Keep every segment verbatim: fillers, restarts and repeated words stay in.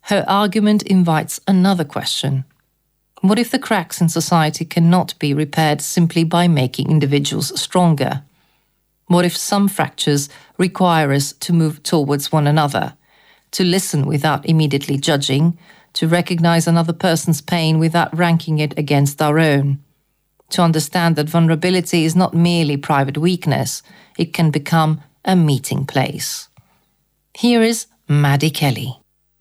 Her argument invites another question. What if the cracks in society cannot be repaired simply by making individuals stronger? What if some fractures require us to move towards one another, to listen without immediately judging, to recognize another person's pain without ranking it against our own, to understand that vulnerability is not merely private weakness, it can become a meeting place. Here is Maddie Kelly.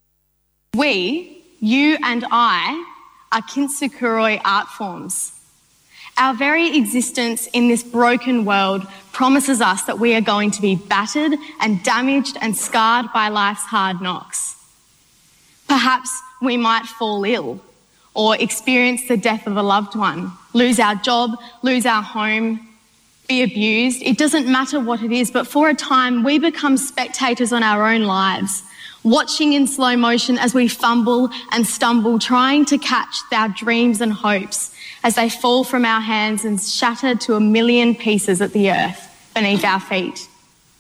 We, you and I, are Kintsukuroi art forms. Our very existence in this broken world promises us that we are going to be battered and damaged and scarred by life's hard knocks. Perhaps we might fall ill or experience the death of a loved one, lose our job, lose our home, be abused. It doesn't matter what it is, but for a time we become spectators on our own lives, watching in slow motion as we fumble and stumble, trying to catch our dreams and hopes as they fall from our hands and shatter to a million pieces at the earth beneath our feet.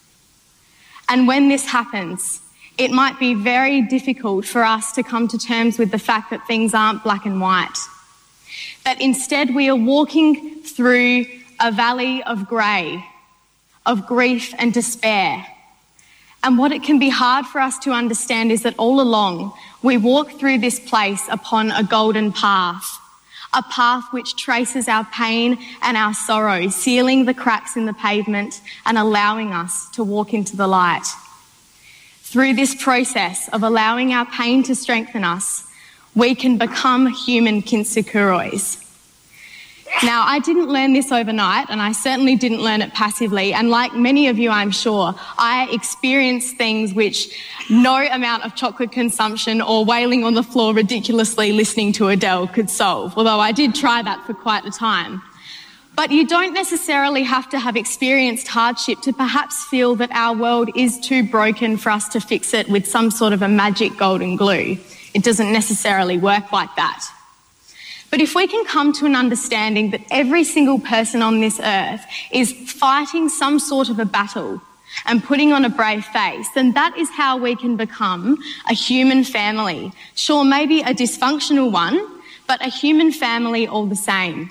And when this happens, it might be very difficult for us to come to terms with the fact that things aren't black and white. That instead we are walking through a valley of grey, of grief and despair. And what it can be hard for us to understand is that all along we walk through this place upon a golden path, a path which traces our pain and our sorrow, sealing the cracks in the pavement and allowing us to walk into the light. Through this process of allowing our pain to strengthen us, we can become human Kintsukurois. Now, I didn't learn this overnight, and I certainly didn't learn it passively. And like many of you, I'm sure, I experienced things which no amount of chocolate consumption or wailing on the floor ridiculously listening to Adele could solve, although I did try that for quite a time. But you don't necessarily have to have experienced hardship to perhaps feel that our world is too broken for us to fix it with some sort of a magic golden glue. It doesn't necessarily work like that. But if we can come to an understanding that every single person on this earth is fighting some sort of a battle and putting on a brave face, then that is how we can become a human family. Sure, maybe a dysfunctional one, but a human family all the same.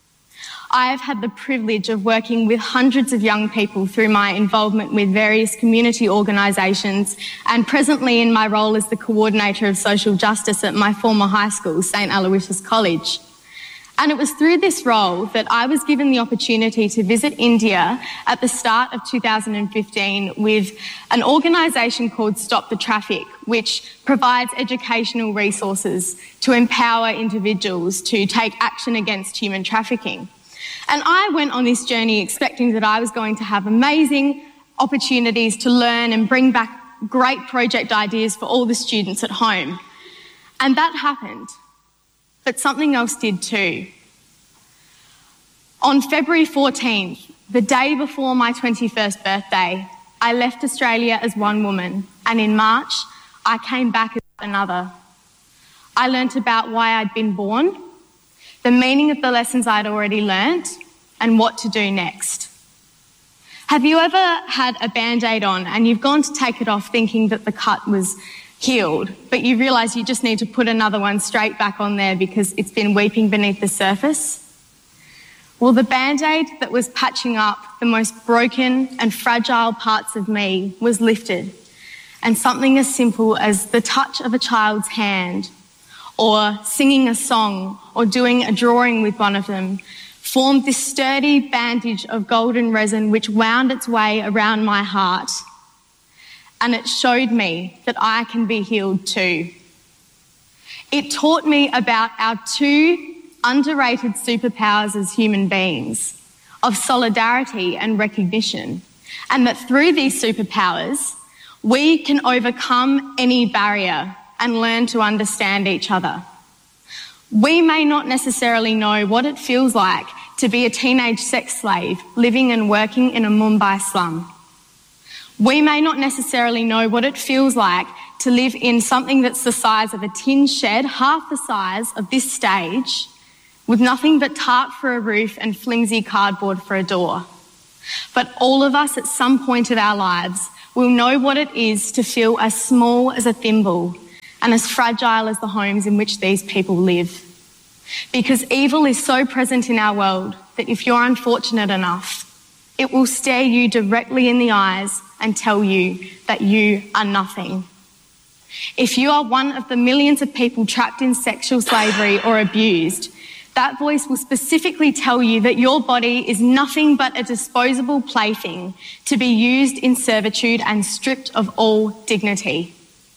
I have had the privilege of working with hundreds of young people through my involvement with various community organisations and presently in my role as the coordinator of social justice at my former high school, Saint Aloysius College. And it was through this role that I was given the opportunity to visit India at the start of two thousand fifteen with an organisation called Stop the Traffic, which provides educational resources to empower individuals to take action against human trafficking. And I went on this journey expecting that I was going to have amazing opportunities to learn and bring back great project ideas for all the students at home. And that happened. But something else did too. On February fourteenth, the day before my twenty-first birthday, I left Australia as one woman, and in March, I came back as another. I learnt about why I'd been born, the meaning of the lessons I'd already learnt, and what to do next. Have you ever had a Band-Aid on and you've gone to take it off thinking that the cut was healed, but you realise you just need to put another one straight back on there because it's been weeping beneath the surface? Well, the Band-Aid that was patching up the most broken and fragile parts of me was lifted, and something as simple as the touch of a child's hand or singing a song or doing a drawing with one of them formed this sturdy bandage of golden resin which wound its way around my heart, and it showed me that I can be healed too. It taught me about our two underrated superpowers as human beings, of solidarity and recognition, and that through these superpowers we can overcome any barrier and learn to understand each other. We may not necessarily know what it feels like to be a teenage sex slave living and working in a Mumbai slum. We may not necessarily know what it feels like to live in something that's the size of a tin shed, half the size of this stage, with nothing but tarp for a roof and flimsy cardboard for a door. But all of us at some point of our lives will know what it is to feel as small as a thimble, and as fragile as the homes in which these people live. Because evil is so present in our world that if you're unfortunate enough, it will stare you directly in the eyes and tell you that you are nothing. If you are one of the millions of people trapped in sexual slavery or abused, that voice will specifically tell you that your body is nothing but a disposable plaything to be used in servitude and stripped of all dignity.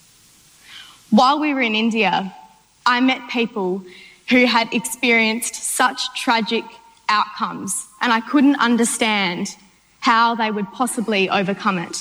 While we were in India, I met people who had experienced such tragic outcomes, and I couldn't understand how they would possibly overcome it.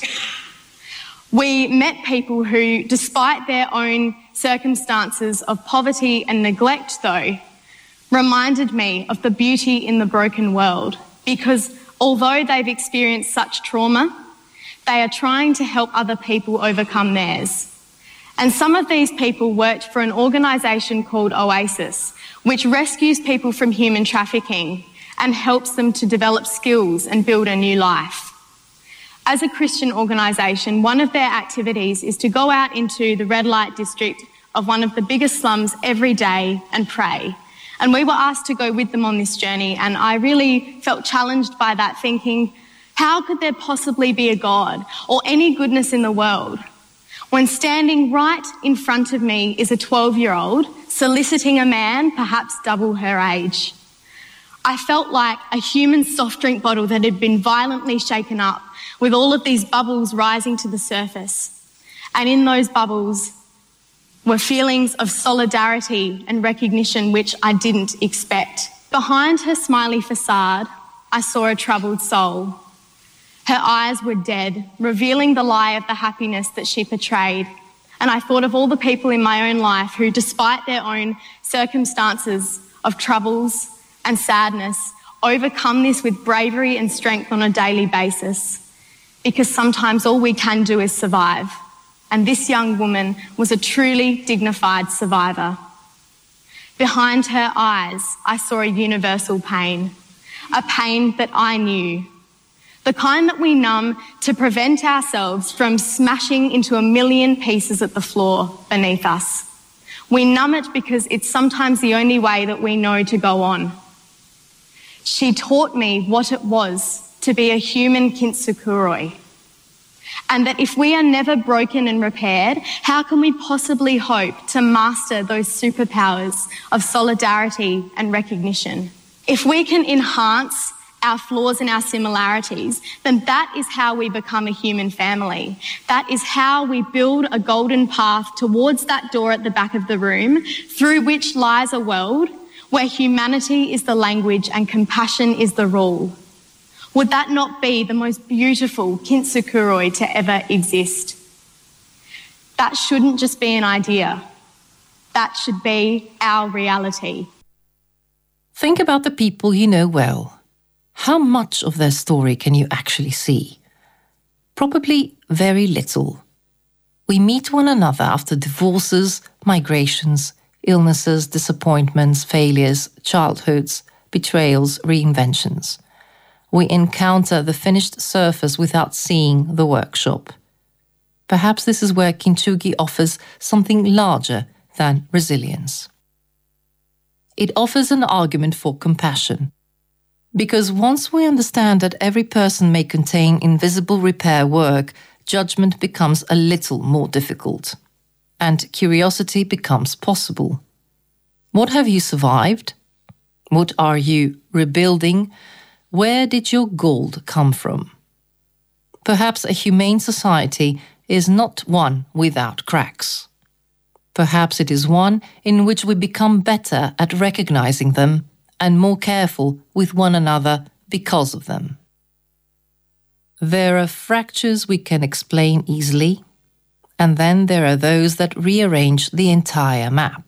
We met people who, despite their own circumstances of poverty and neglect, though, reminded me of the beauty in the broken world, because although they've experienced such trauma, they are trying to help other people overcome theirs. And some of these people worked for an organisation called Oasis, which rescues people from human trafficking and helps them to develop skills and build a new life. As a Christian organisation, one of their activities is to go out into the red light district of one of the biggest slums every day and pray. And we were asked to go with them on this journey, and I really felt challenged by that, thinking, how could there possibly be a God or any goodness in the world when standing right in front of me is a twelve-year-old soliciting a man perhaps double her age? I felt like a human soft drink bottle that had been violently shaken up, with all of these bubbles rising to the surface. And in those bubbles were feelings of solidarity and recognition which I didn't expect. Behind her smiley facade, I saw a troubled soul. Her eyes were dead, revealing the lie of the happiness that she portrayed. And I thought of all the people in my own life who, despite their own circumstances of troubles and sadness, overcome this with bravery and strength on a daily basis. Because sometimes all we can do is survive. And this young woman was a truly dignified survivor. Behind her eyes, I saw a universal pain, a pain that I knew, the kind that we numb to prevent ourselves from smashing into a million pieces at the floor beneath us. We numb it because it's sometimes the only way that we know to go on. She taught me what it was to be a human kintsukuroi. And that if we are never broken and repaired, how can we possibly hope to master those superpowers of solidarity and recognition? If we can enhance our flaws and our similarities, then that is how we become a human family. That is how we build a golden path towards that door at the back of the room, through which lies a world where humanity is the language and compassion is the rule. Would that not be the most beautiful kintsukuroi to ever exist? That shouldn't just be an idea. That should be our reality. Think about the people you know well. How much of their story can you actually see? Probably very little. We meet one another after divorces, migrations, illnesses, disappointments, failures, childhoods, betrayals, reinventions. We encounter the finished surface without seeing the workshop. Perhaps this is where Kintsugi offers something larger than resilience. It offers an argument for compassion. Because once we understand that every person may contain invisible repair work, judgment becomes a little more difficult. And curiosity becomes possible. What have you survived? What are you rebuilding? Where did your gold come from? Perhaps a humane society is not one without cracks. Perhaps it is one in which we become better at recognizing them and more careful with one another because of them. There are fractures we can explain easily, and then there are those that rearrange the entire map.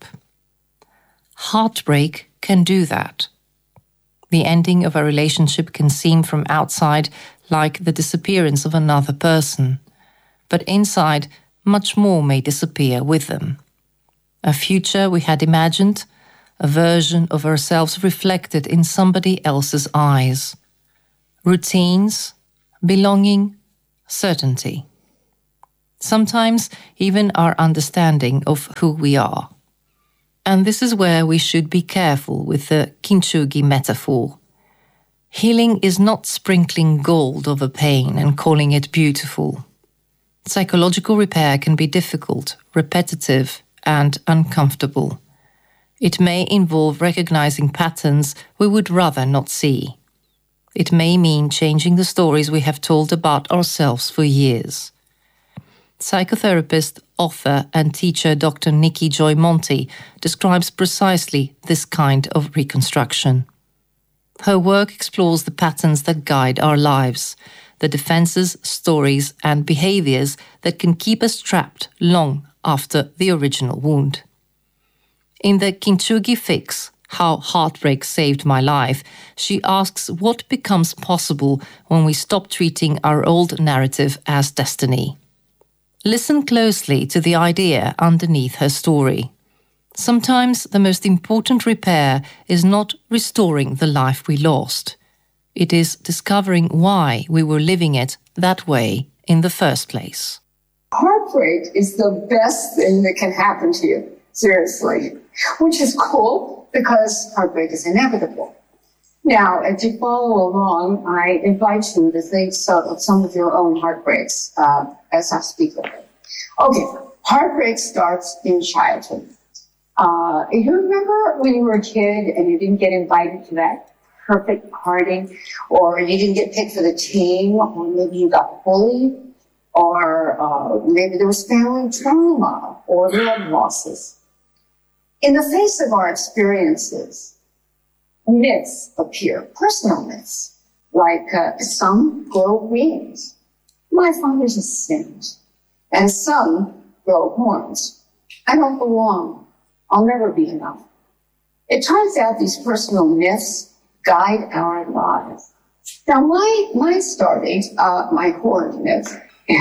Heartbreak can do that. The ending of a relationship can seem from outside like the disappearance of another person, but inside much more may disappear with them. A future we had imagined, a version of ourselves reflected in somebody else's eyes. Routines, belonging, certainty. sometimes even our understanding of who we are. And this is where we should be careful with the kintsugi metaphor. Healing is not sprinkling gold over pain and calling it beautiful. Psychological repair can be difficult, repetitive, and uncomfortable. It may involve recognizing patterns we would rather not see. It may mean changing the stories we have told about ourselves for years. Psychotherapist, author, and teacher Doctor Nikki Joy Monty describes precisely this kind of reconstruction. Her work explores the patterns that guide our lives, the defenses, stories, and behaviors that can keep us trapped long after the original wound. In the Kintsugi Fix, How Heartbreak Saved My Life, she asks what becomes possible when we stop treating our old narrative as destiny. Listen closely to the idea underneath her story. Sometimes the most important repair is not restoring the life we lost. It is discovering why we were living it that way in the first place. Heartbreak is the best thing that can happen to you, seriously, which is cool because heartbreak is inevitable. Now, as you follow along, I invite you to think of some of your own heartbreaks uh, as I speak of it. Okay, heartbreak starts in childhood. Uh, you remember when you were a kid and you didn't get invited to that perfect party, or you didn't get picked for the team, or maybe you got bullied, or uh, maybe there was family trauma or love losses. In the face of our experiences, myths appear, personal myths, like uh, some grow wings. My father's a saint. And some grow horns. I don't belong. I'll never be enough. It turns out these personal myths guide our lives. Now, my, my started, uh, my horn myth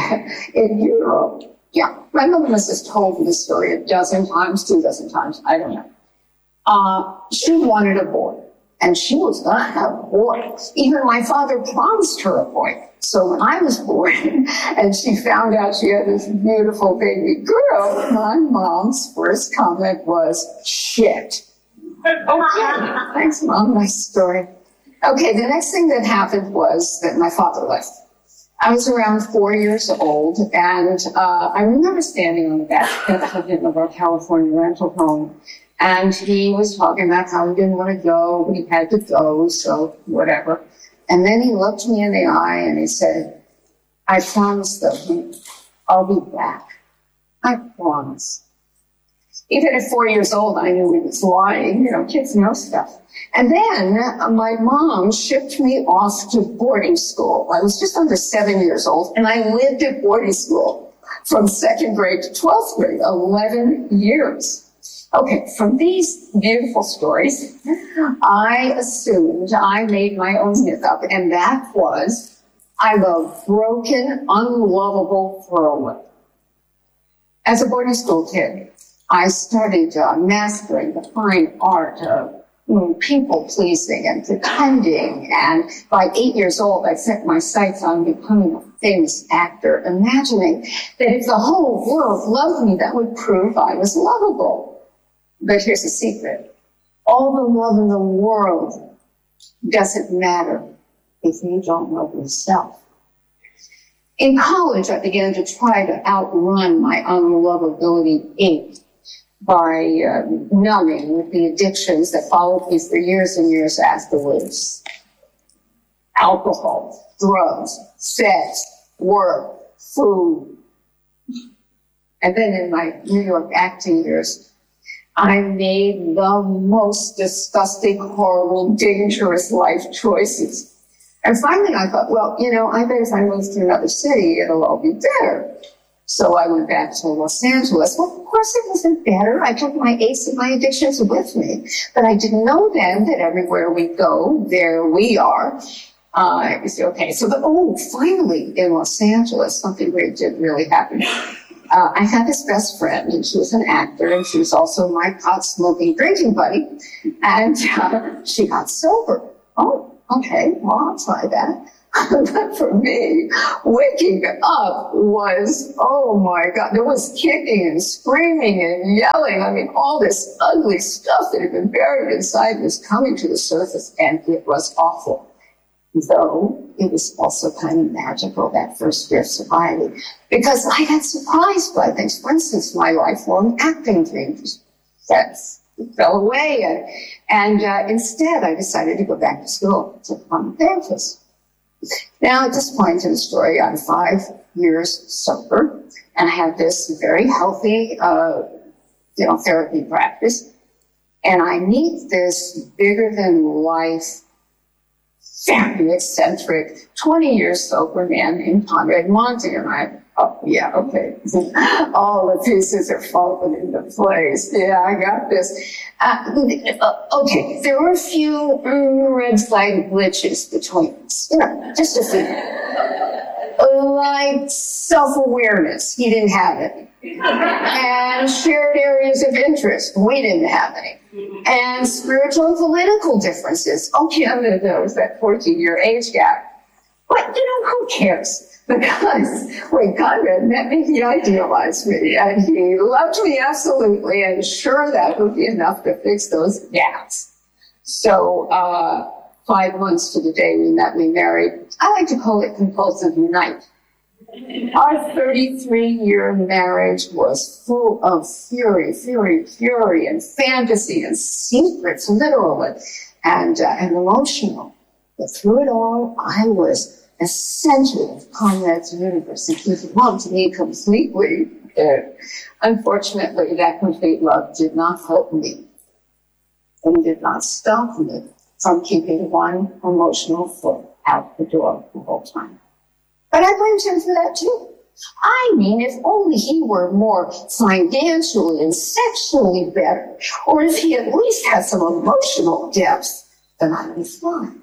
in Europe. Yeah, my mother must have told me the story a dozen times, two dozen times, I don't know. Uh, she wanted a boy, and she was going to have a boy. Even my father promised her a boy. So when I was born and she found out she had this beautiful baby girl, my mom's first comment was, shit. Okay, thanks, Mom, nice story. Okay, the next thing that happened was that my father left. I was around four years old, and uh, I remember standing on the back of our California rental home, and he was talking about how he didn't want to go, but he had to go, so whatever. And then he looked me in the eye and he said, I promise, though, I'll be back. I promise. Even at four years old, I knew he was lying. You know, kids know stuff. And then uh, my mom shipped me off to boarding school. I was just under seven years old, and I lived at boarding school from second grade to twelfth grade, eleven years. Okay, from these beautiful stories, I assumed I made my own myth up, and that was, I'm a broken, unlovable throwaway. As a boarding school kid, I started uh, mastering the fine art of mm, people-pleasing and pretending, and by eight years old, I set my sights on becoming a famous actor, imagining that if the whole world loved me, that would prove I was lovable. But here's the secret. All the love in the world doesn't matter if you don't love yourself. In college, I began to try to outrun my unlovability ache by uh, numbing with the addictions that followed me for years and years afterwards. Alcohol, drugs, sex, work, food. And then in my New York acting years, I made the most disgusting, horrible, dangerous life choices. And finally I thought, well, you know, I bet if I move to another city, it'll all be better. So I went back to Los Angeles. Well, of course it wasn't better. I took my aches and my addictions with me. But I didn't know then that everywhere we go, there we are. Uh, okay, so the, oh, finally in Los Angeles, something great did really happen. Uh, I had this best friend, and she was an actor, and she was also my pot-smoking drinking buddy, and uh, she got sober. Oh, okay, well, I'll try that. But for me, waking up was, oh my God, there was kicking and screaming and yelling. I mean, all this ugly stuff that had been buried inside was coming to the surface, and it was awful. Though it was also kind of magical, that first year of sobriety, because I got surprised by things. For instance, my lifelong acting dream just fell away. And, and uh, instead, I decided to go back to school to become a therapist. Now, at this point in the story, I'm five years sober, and I have this very healthy, uh, you know, therapy practice. And I meet this bigger-than-life, very eccentric, twenty years sober man named Conrad Monti, and I, oh, yeah, okay. All the pieces are falling into place. Yeah, I got this. Uh, okay, there were a few mm, red flag glitches between us. You know, just a few. Like self-awareness, he didn't have it. And shared areas of interest, we didn't have any. And spiritual and political differences. Oh, yeah, there was that fourteen-year age gap. But, you know, who cares? Because when Conrad met me, he idealized me, and he loved me absolutely, and sure, that would be enough to fix those gaps. So, uh, five months to the day we met, we married. I like to call it compulsive unite. Our thirty-three-year marriage was full of fury, fury, fury, and fantasy, and secrets, literal and, uh, and emotional. But through it all, I was a center of Conrad's universe, and he loved me completely. Uh, unfortunately, that complete love did not help me and did not stop me from keeping one emotional foot out the door the whole time. But I blamed him for that too. I mean, if only he were more financially and sexually better, or if he at least had some emotional depth, then I'd be fine.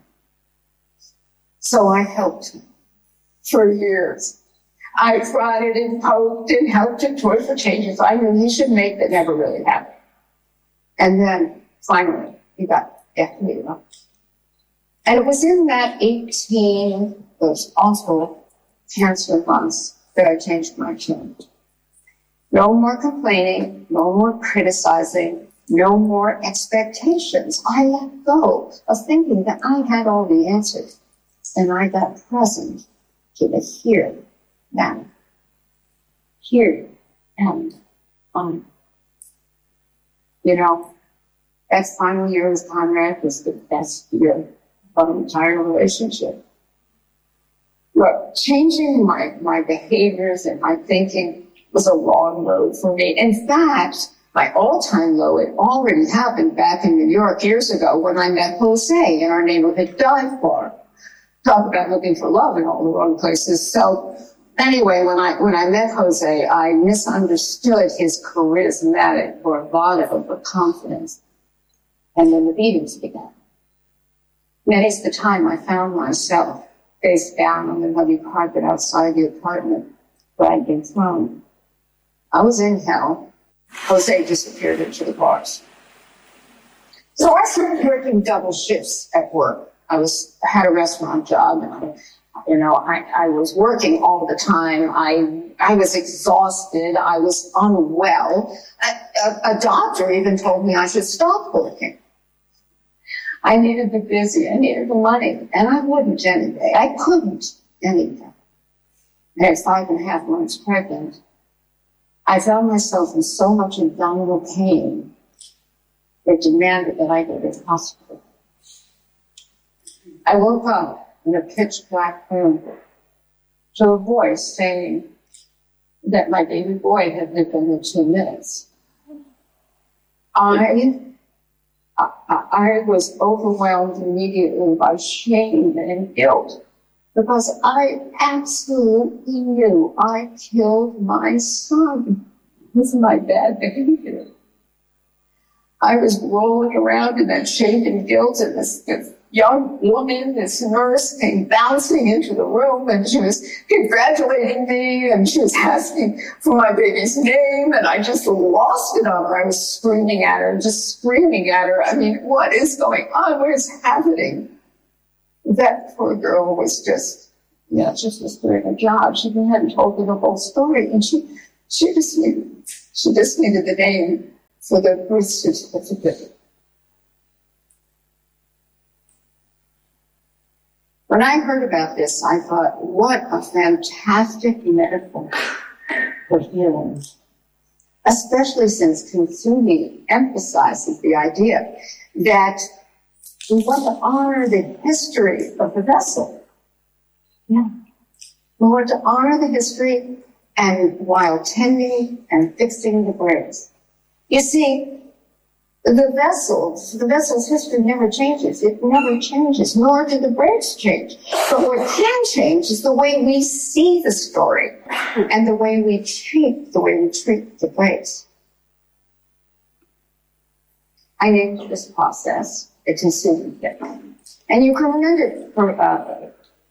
So I helped him for years. I tried and poked and helped him toward the changes I knew he should make that never really happened. And then finally, he got F me up. And it was in that eighteen, those awful cancer months, that I changed my tune. No more complaining, no more criticizing, no more expectations. I let go of thinking that I had all the answers, and I got present to the here, now. Here and on. You know, that final year with Conrad was the best year of our entire relationship. Look, changing my, my behaviors and my thinking was a long road for me. In fact, my all-time low had already happened back in New York years ago when I met Jose in our neighborhood dive bar. Talk about looking for love in all the wrong places. So anyway, when I when I met Jose, I misunderstood his charismatic bravado for confidence. And then the beatings began. Many's the time I found myself face down on the muddy carpet outside the apartment where I'd been thrown. I was in hell. Jose disappeared into the bars. So I started working double shifts at work. I was I had a restaurant job, and I, you know, I, I was working all the time. I I was exhausted. I was unwell. A, a, a doctor even told me I should stop working. I needed the busy, I needed the money, and I wouldn't anyway. I couldn't anyway. And at five and a half months pregnant, I found myself in so much abdominal pain that demanded that I go to the hospital. I woke up in a pitch black room to a voice saying that my baby boy had lived only two minutes. I I, I was overwhelmed immediately by shame and guilt because I absolutely knew I killed my son with my bad behavior. I was rolling around in that shame and guilt, and this, this young woman, this nurse, came bouncing into the room, and she was congratulating me, and she was asking for my baby's name, and I just lost it on her. I was screaming at her, just screaming at her. I mean, what is going on? What is happening? that poor girl was just, you know, just was doing her job. She hadn't told me the whole story, and she, she just needed, she just needed the name for the birth certificate. When I heard about this, I thought, what a fantastic metaphor for healing, especially since Kintsugi emphasizes the idea that we want to honor the history of the vessel. Yeah. We want to honor the history and while tending and fixing the braids. You see, the vessel, the vessel's history never changes. It never changes, nor do the braids change. But what can change is the way we see the story and the way we treat, the way we treat the braids. I named this process a Kintsugi kit. And you can remember it from, uh,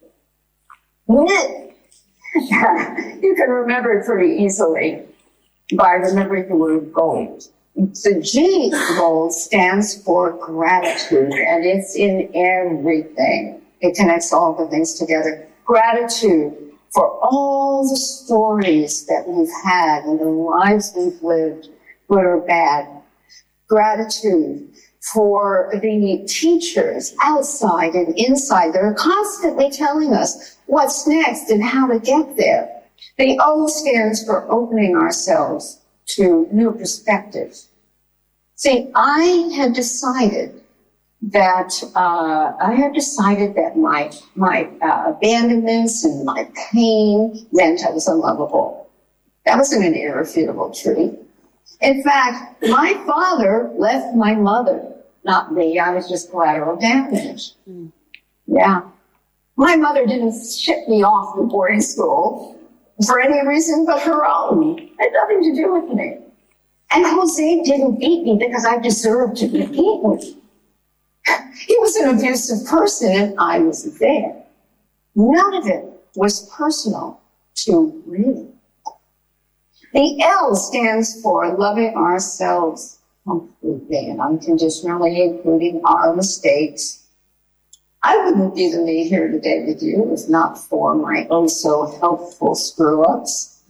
you can remember it pretty easily by remembering the word gold. The G, gold, stands for gratitude, and it's in everything. It connects all the things together. Gratitude for all the stories that we've had and the lives we've lived, good or bad. Gratitude for the teachers outside and inside that are constantly telling us what's next and how to get there. The O stands for opening ourselves to new perspectives. See, I had decided that uh, I had decided that my my uh, abandonments and my pain meant I was unlovable. That wasn't an irrefutable truth. In fact, my father left my mother, not me. I was just collateral damage. Mm. Yeah. My mother didn't ship me off to boarding school for any reason but her own. It had nothing to do with me. And Jose didn't beat me because I deserved to be beaten. He was an abusive person and I was there. None of it was personal to me. The L stands for loving ourselves completely and unconditionally, including our mistakes. I wouldn't be the me here today with you if not for my oh so helpful screw-ups.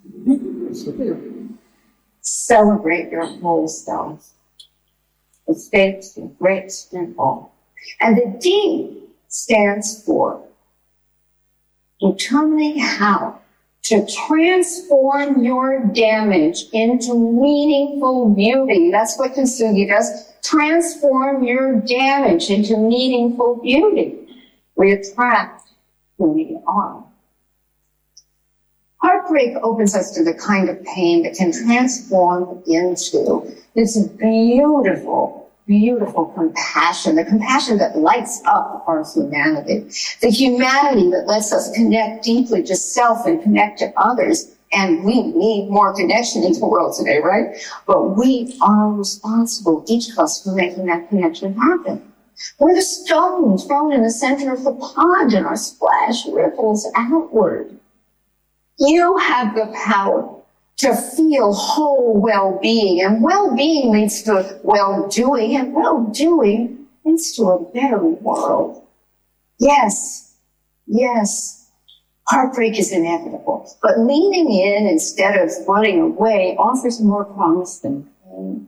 Celebrate your whole self. Mistakes and great and all. And the D stands for determining how to transform your damage into meaningful beauty. That's what Kintsugi does. Transform your damage into meaningful beauty. We attract who we are. Heartbreak opens us to the kind of pain that can transform into this beautiful, beautiful compassion, the compassion that lights up our humanity, the humanity that lets us connect deeply to self and connect to others. And we need more connection in the world today, right? But we are responsible, each of us, for making that connection happen. We're the stones thrown in the center of the pond and our splash ripples outward. You have the power to feel whole well-being, and well-being leads to well-doing, and well-doing leads to a better world. Yes, yes, heartbreak is inevitable, but leaning in instead of running away offers more promise than pain.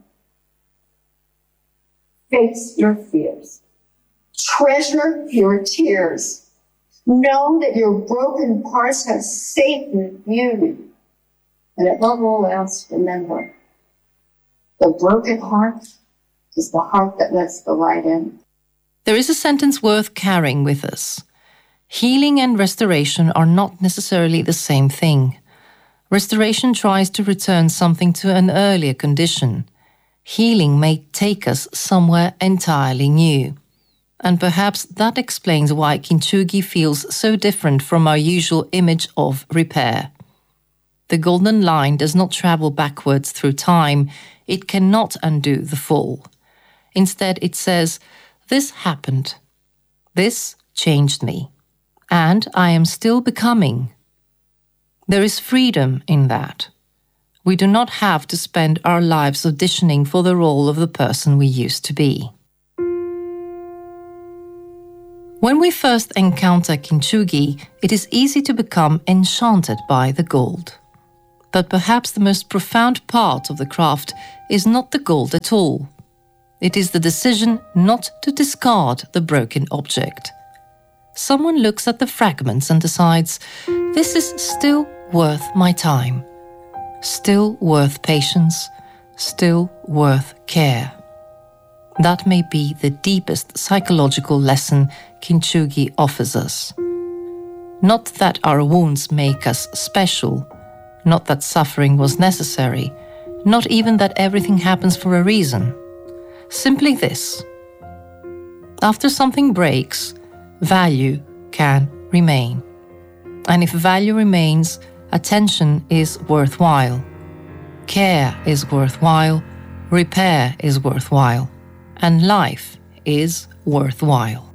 Face your fears. Treasure your tears. Know that your broken parts have sacred beauty. And above all else, remember, the broken heart is the heart that lets the light in. There is a sentence worth carrying with us. Healing and restoration are not necessarily the same thing. Restoration tries to return something to an earlier condition. Healing may take us somewhere entirely new. And perhaps that explains why Kintsugi feels so different from our usual image of repair. The golden line does not travel backwards through time. It cannot undo the fall. Instead, it says, this happened. This changed me. And I am still becoming. There is freedom in that. We do not have to spend our lives auditioning for the role of the person we used to be. When we first encounter kintsugi, it is easy to become enchanted by the gold. But perhaps the most profound part of the craft is not the gold at all. It is the decision not to discard the broken object. Someone looks at the fragments and decides, this is still worth my time, still worth patience, still worth care. That may be the deepest psychological lesson kintsugi offers us. Not that our wounds make us special, not that suffering was necessary, not even that everything happens for a reason. Simply this: after something breaks, value can remain. And if value remains, attention is worthwhile, care is worthwhile, repair is worthwhile, and life is worthwhile.